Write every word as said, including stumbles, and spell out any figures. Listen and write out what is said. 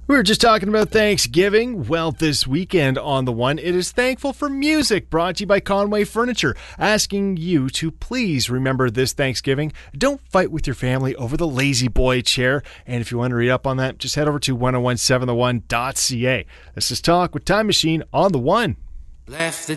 We were just talking about Thanksgiving. Well, this weekend on The One, it is Thankful for Music, brought to you by Conway Furniture, asking you to please remember this Thanksgiving, don't fight with your family over the lazy boy chair. And if you want to read up on that, just head over to ten seventeen the one dot c a. This is Talk with Time Machine on The One. Left the